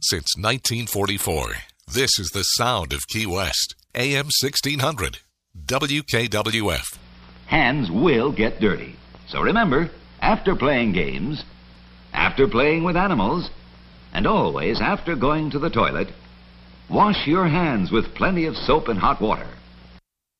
since 1944. This is the sound of Key West. AM 1600. WKWF. Hands will get dirty. So remember, after playing games, after playing with animals, and always after going to the toilet, wash your hands with plenty of soap and hot water.